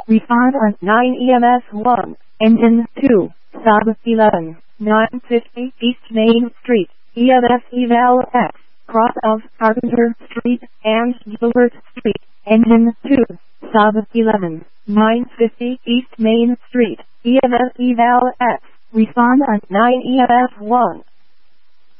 Respondent 9 EMS 1, Engine 2, Sub 11, 950 East Main Street, EMS Eval X, cross of Carpenter Street and Gilbert Street, Engine 2, Sub 11, 950 East Main Street, EMS Eval X, Respondent 9 EMS 1.